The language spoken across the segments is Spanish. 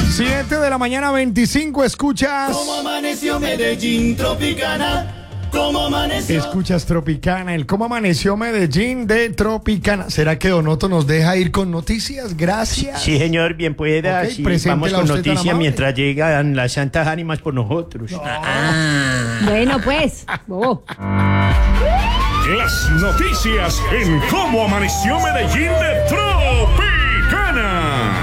7 de la mañana, 25, escuchas. ¿Cómo amaneció Medellín, Tropicana? ¿Cómo amaneció? Escuchas Tropicana, el cómo amaneció Medellín de Tropicana. ¿Será que Donoto nos deja ir con noticias? Gracias. Sí, señor, bien pueda. Ok, Sí, preséntela vamos con usted tan noticias amable. mientras llegan las santas ánimas por nosotros. Bueno, pues. bobo. Las noticias en Cómo Amaneció Medellín de Tropicana.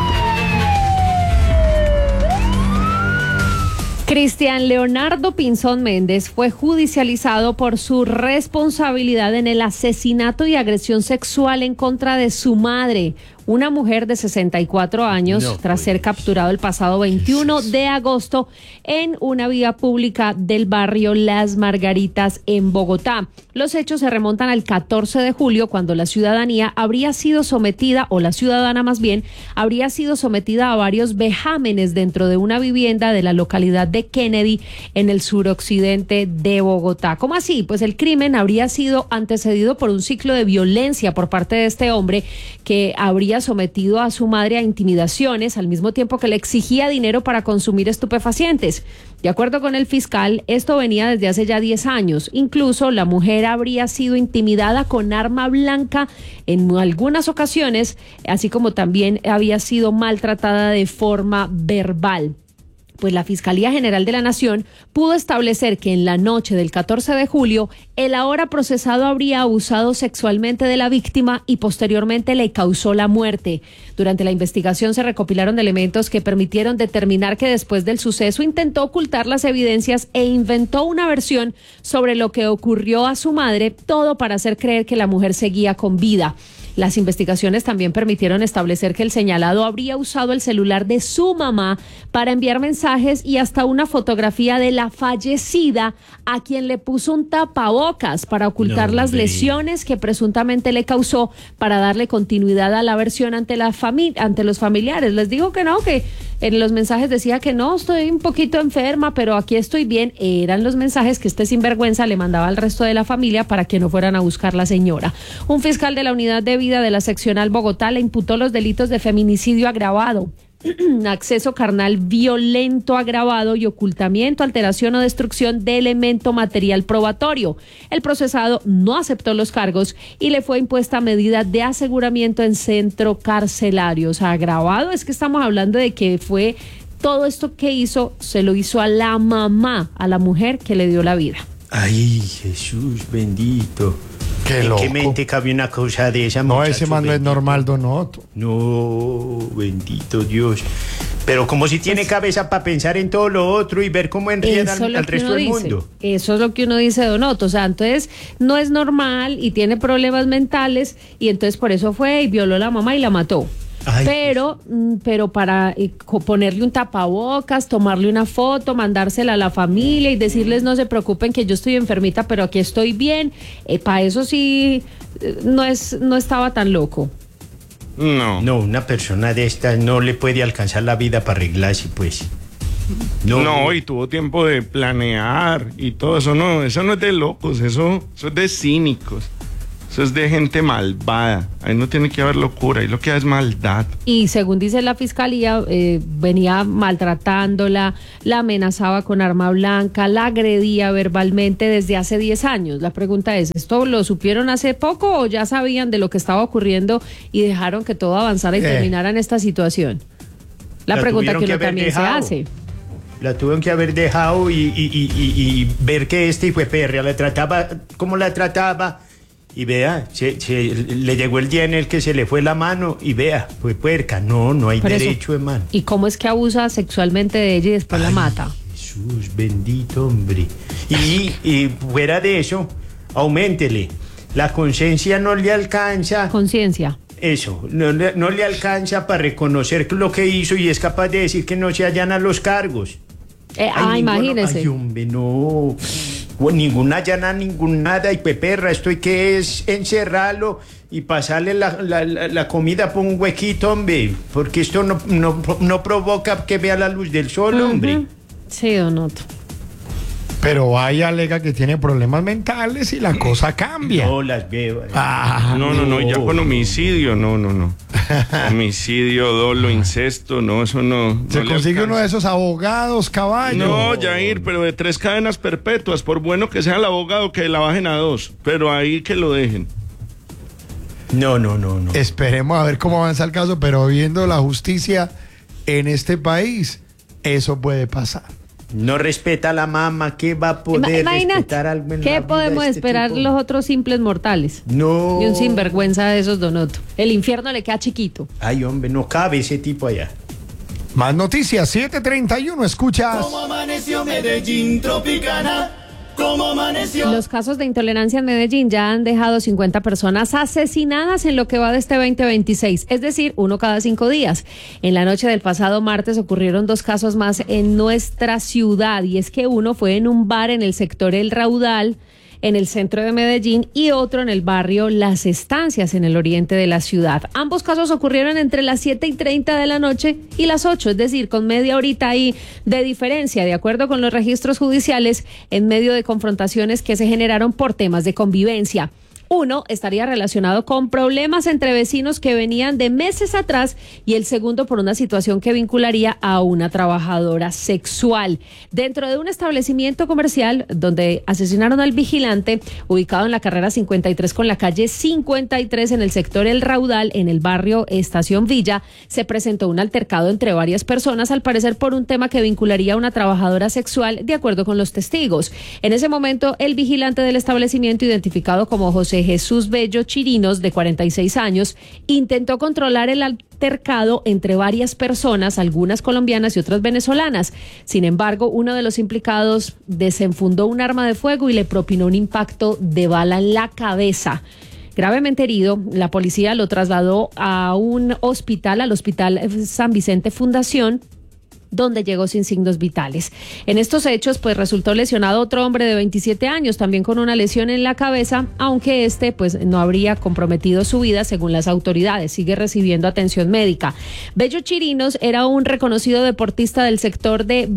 Cristian Leonardo Pinzón Méndez fue judicializado por su responsabilidad en el asesinato y agresión sexual en contra de su madre, una mujer de 64 años, tras ser capturado el pasado 21 de agosto en una vía pública del barrio Las Margaritas en Bogotá. Los hechos se remontan al 14 de julio, cuando la ciudadanía habría sido sometida, o la ciudadana más bien, habría sido sometida a varios vejámenes dentro de una vivienda de la localidad de Kennedy, en el suroccidente de Bogotá. ¿Cómo así? Pues el crimen habría sido antecedido por un ciclo de violencia por parte de este hombre, que habría sometido a su madre a intimidaciones, al mismo tiempo que le exigía dinero para consumir estupefacientes. De acuerdo con el fiscal, esto venía desde hace ya 10 años. Incluso la mujer habría sido intimidada con arma blanca en algunas ocasiones, así como también había sido maltratada de forma verbal. Pues la Fiscalía General de la Nación pudo establecer que en la noche del 14 de julio, el ahora procesado habría abusado sexualmente de la víctima y posteriormente le causó la muerte. Durante la investigación se recopilaron elementos que permitieron determinar que después del suceso intentó ocultar las evidencias e inventó una versión sobre lo que ocurrió a su madre, todo para hacer creer que la mujer seguía con vida. Las investigaciones también permitieron establecer que el señalado habría usado el celular de su mamá para enviar mensajes y hasta una fotografía de la fallecida, a quien le puso un tapabocas para ocultar las lesiones que presuntamente le causó, para darle continuidad a la versión ante la ante los familiares. Les digo que no, que en los mensajes decía que no, estoy un poquito enferma, pero aquí estoy bien. Eran los mensajes que este sinvergüenza le mandaba al resto de la familia para que no fueran a buscar la señora. Un fiscal de la unidad de vida de la seccional Bogotá le imputó los delitos de feminicidio agravado, acceso carnal violento agravado y ocultamiento, alteración o destrucción de elemento material probatorio. El procesado no aceptó los cargos y le fue impuesta medida de aseguramiento en centro carcelario. O sea, agravado es que estamos hablando de que fue todo esto que hizo, se lo hizo a la mamá, a la mujer que le dio la vida. Ay, Jesús bendito. Qué ¿En loco. qué mente cabe una cosa de esa? No, muchacho ese man no es bendito? normal, Donoto. No, bendito Dios. Pero como si tiene cabeza para pensar en todo lo otro y ver cómo enriedan Eso es lo al que resto uno del dice. mundo. Eso es lo que uno dice, Donoto. O sea, entonces no es normal y tiene problemas mentales, y entonces por eso fue y violó a la mamá y la mató. Ay, Pero para ponerle un tapabocas, tomarle una foto, mandársela a la familia y decirles no se preocupen que yo estoy enfermita, pero aquí estoy bien, para eso sí no estaba tan loco. No, una persona de estas no le puede alcanzar la vida para arreglarse, pues. No, y tuvo tiempo de planear y todo eso. No, eso no es de locos, eso es de cínicos. Eso es de gente malvada. Ahí no tiene que haber locura, ahí lo que hay es maldad. Y según dice la fiscalía, venía maltratándola, la amenazaba con arma blanca, la agredía verbalmente desde hace 10 años. La pregunta es, ¿esto lo supieron hace poco o ya sabían de lo que estaba ocurriendo y dejaron que todo avanzara y terminara en esta situación? La pregunta tuvieron que uno haber también se dejado. hace. La tuvieron que haber dejado y ver que este hijo de perra la trataba como la trataba. Y vea, le llegó el día en el que se le fue la mano y vea, fue puerca. No hay Por eso. derecho, hermano. ¿Y cómo es que abusa sexualmente de ella y después la mata? Jesús, bendito hombre. Y fuera de eso, auméntele. La conciencia no le alcanza. Conciencia. Eso, no le alcanza para reconocer lo que hizo y es capaz de decir que no se allanan los cargos. Imagínese. Ay, hombre, no. Ninguna allana, ningún nada. Y peperra, esto hay que es encerrarlo y pasarle la comida por un huequito, hombre. Porque esto no provoca que vea la luz del sol, hombre. Sí, Donoto. Pero vaya, alega que tiene problemas mentales y la cosa cambia. No las veo. No, ya con homicidio, no. Homicidio, dolo, incesto, no, eso no. Se no consigue uno de esos abogados, caballo. No, Jair, pero de 3 cadenas perpetuas, por bueno que sea el abogado, que la bajen a 2, pero ahí que lo dejen. No. Esperemos a ver cómo avanza el caso, pero viendo la justicia en este país, eso puede pasar. No respeta a la mamá, ¿qué va a poder respetar algo en la ¿qué vida podemos de este esperar tipo? los otros simples mortales? No. Y un sinvergüenza de esos, Donoto. El infierno le queda chiquito. Ay, hombre, no cabe ese tipo allá. Más noticias, 7:31, escuchas. ¿Cómo amaneció Medellín, Tropicana? ¿Cómo amaneció? Los casos de intolerancia en Medellín ya han dejado 50 personas asesinadas en lo que va de este 2026, es decir, 1 cada 5 días. En la noche del pasado martes ocurrieron 2 casos más en nuestra ciudad, y es que uno fue en un bar en el sector El Raudal, en el centro de Medellín, y otro en el barrio Las Estancias, en el oriente de la ciudad. Ambos casos ocurrieron entre las 7:30 de la noche y las 8, es decir, con media horita ahí de diferencia, de acuerdo con los registros judiciales, en medio de confrontaciones que se generaron por temas de convivencia. Uno estaría relacionado con problemas entre vecinos que venían de meses atrás, y el segundo por una situación que vincularía a una trabajadora sexual. Dentro de un establecimiento comercial donde asesinaron al vigilante, ubicado en la carrera 53 con la calle 53 en el sector El Raudal, en el barrio Estación Villa, se presentó un altercado entre varias personas, al parecer por un tema que vincularía a una trabajadora sexual, de acuerdo con los testigos. En ese momento, el vigilante del establecimiento, identificado como José Jesús Bello Chirinos, de 46 años, intentó controlar el altercado entre varias personas, algunas colombianas y otras venezolanas. Sin embargo, uno de los implicados desenfundó un arma de fuego y le propinó un impacto de bala en la cabeza. Gravemente herido, la policía lo trasladó a un hospital, al Hospital San Vicente Fundación, donde llegó sin signos vitales. En estos hechos, pues resultó lesionado otro hombre de 27 años, también con una lesión en la cabeza, aunque pues no habría comprometido su vida según las autoridades. Sigue recibiendo atención médica. Bello Chirinos era un reconocido deportista del sector de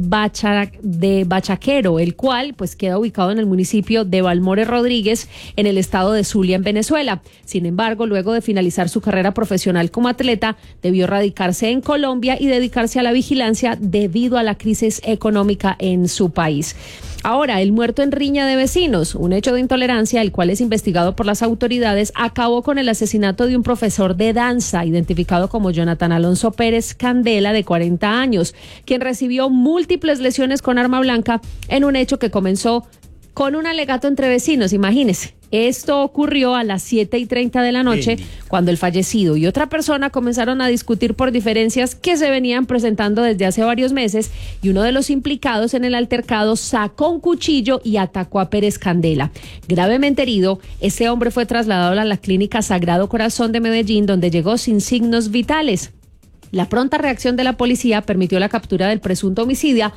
Bachaquero, el cual pues queda ubicado en el municipio de Balmores Rodríguez, en el estado de Zulia, en Venezuela. Sin embargo, luego de finalizar su carrera profesional como atleta, debió radicarse en Colombia y dedicarse a la vigilancia debido a la crisis económica en su país. Ahora, el muerto en riña de vecinos, un hecho de intolerancia, el cual es investigado por las autoridades, acabó con el asesinato de un profesor de danza, identificado como Jonathan Alonso Pérez Candela, de 40 años, quien recibió múltiples lesiones con arma blanca en un hecho que comenzó con un alegato entre vecinos, imagínese. Esto ocurrió a las 7:30 de la noche, cuando el fallecido y otra persona comenzaron a discutir por diferencias que se venían presentando desde hace varios meses, y uno de los implicados en el altercado sacó un cuchillo y atacó a Pérez Candela. Gravemente herido, ese hombre fue trasladado a la clínica Sagrado Corazón de Medellín, donde llegó sin signos vitales. La pronta reacción de la policía permitió la captura del presunto homicida,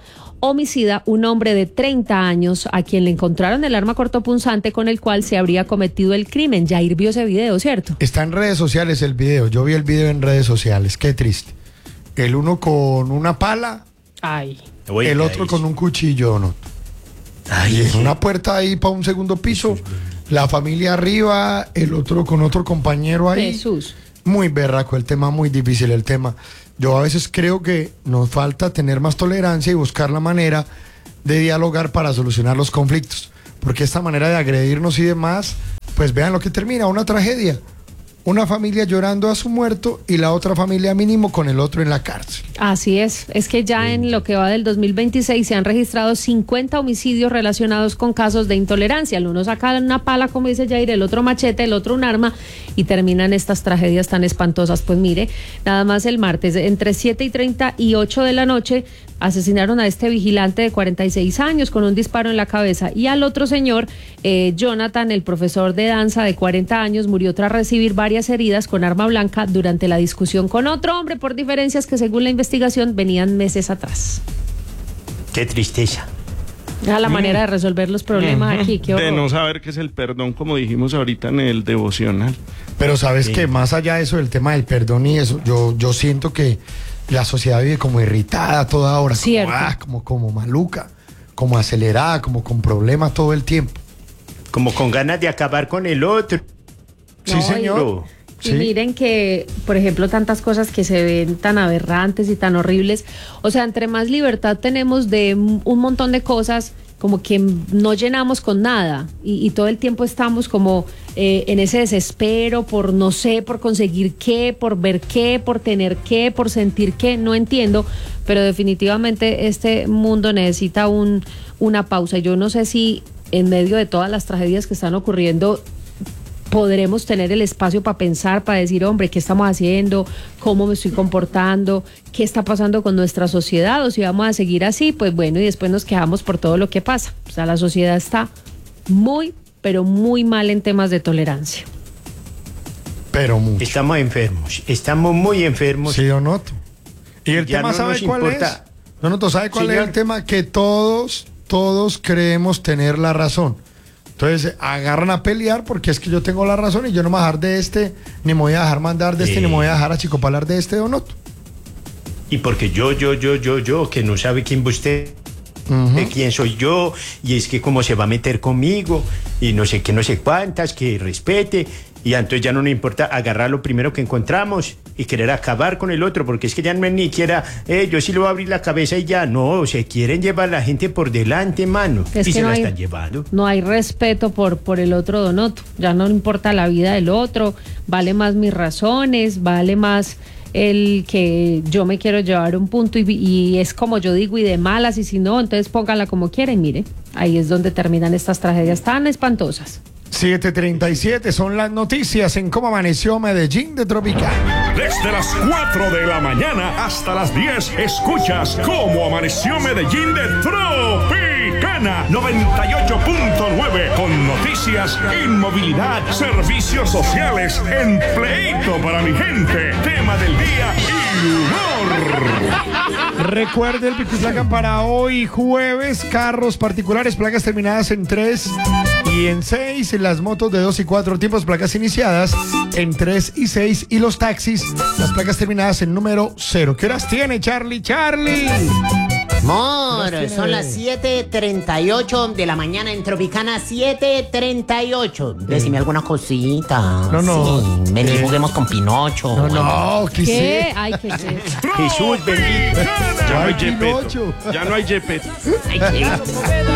un hombre de 30 años, a quien le encontraron el arma cortopunzante con el cual se habría cometido el crimen. Jair vio ese video, ¿cierto? Está en redes sociales el video. Yo vi el video en redes sociales. Qué triste. El uno con una pala, el otro con un cuchillo, ¿no? Y en una puerta ahí para un segundo piso, la familia arriba, el otro con otro compañero ahí. Jesús. Muy berraco el tema, muy difícil el tema. Yo a veces creo que nos falta tener más tolerancia y buscar la manera de dialogar para solucionar los conflictos. Porque esta manera de agredirnos y demás, pues vean lo que termina, una tragedia. Una familia llorando a su muerto y la otra familia mínimo con el otro en la cárcel. Así es que ya en lo que va del 2026 se han registrado 50 homicidios relacionados con casos de intolerancia. El uno saca una pala, como dice Jair, el otro machete, el otro un arma, y terminan estas tragedias tan espantosas. Pues mire, nada más el martes, entre 7:30 y 8 de la noche, asesinaron a este vigilante de 46 años con un disparo en la cabeza, y al otro señor, Jonathan, el profesor de danza de 40 años, murió tras recibir varias heridas con arma blanca durante la discusión con otro hombre por diferencias que, según la investigación, venían meses atrás. Qué tristeza. La manera de resolver los problemas aquí, qué horror. De no saber qué es el perdón, como dijimos ahorita en el devocional. Pero sabes que más allá de eso, del tema del perdón y eso, yo siento que la sociedad vive como irritada a toda hora, Cierto. como maluca, como acelerada, como con problemas todo el tiempo. Como con ganas de acabar con el otro. Sí, señor. Y Sí. miren que, por ejemplo, tantas cosas que se ven tan aberrantes y tan horribles. O sea, entre más libertad tenemos de un montón de cosas, como que no llenamos con nada. Y todo el tiempo estamos como en ese desespero por no sé, por conseguir qué, por ver qué, por tener qué, por sentir qué. No entiendo, pero definitivamente este mundo necesita una pausa. Yo no sé si en medio de todas las tragedias que están ocurriendo podremos tener el espacio para pensar, para decir, hombre, ¿qué estamos haciendo? ¿Cómo me estoy comportando? ¿Qué está pasando con nuestra sociedad? O si vamos a seguir así, pues bueno, y después nos quejamos por todo lo que pasa. O sea, la sociedad está muy, pero muy mal en temas de tolerancia. Pero mucho. Estamos muy enfermos. Sí, Donoto. ¿Y el Ya tema no sabe nos cuál importa. es? Donoto, ¿sabe cuál es Señor. el tema? Que todos creemos tener la razón. Entonces agarran a pelear porque es que yo tengo la razón y yo no me voy a dejar de este, ni me voy a dejar mandar de este, ni me voy a dejar achicopalar de este, Donoto. Y porque yo, que no sabe quién usted, quién soy yo, y es que cómo se va a meter conmigo, y no sé qué, no sé cuántas, que respete, y entonces ya no nos importa agarrar lo primero que encontramos y querer acabar con el otro, porque es que ya no es ni siquiera, yo sí le voy a abrir la cabeza y ya, no, se quieren llevar la gente por delante, mano, Es y que se no la hay- están llevando. No hay respeto por el otro, Donoto. Ya no importa la vida del otro, vale más mis razones, vale más el que yo me quiero llevar un punto y es como yo digo y de malas, y si no, entonces póngala como quieren. Mire, ahí es donde terminan estas tragedias tan espantosas. 7:37 son las noticias en cómo amaneció Medellín de Tropical. Desde las 4 de la mañana hasta las 10 escuchas cómo amaneció Medellín de Tropicana 98.9 con noticias, inmovilidad, servicios sociales, empleito para mi gente, tema del día y humor. Recuerde el pico y placa para hoy jueves, carros particulares, placas terminadas en 3 y en 6, las motos de 2 y 4 tiempos, placas iniciadas en 3 y 6 y los taxis, las placas terminadas en número 0. ¿Qué horas tiene, Charlie? Amor, tiene, son las 7:38 de la mañana en Tropicana, 7:38. Decime alguna cosita. No. Sí, vení, juguemos con Pinocho. No, ¿qué ¿Qué? sé? Ay, qué sé. Jesús bendito. Ya no hay Ay, Gepetto. Pinocho. Ya no hay Gepetto. Ay, qué-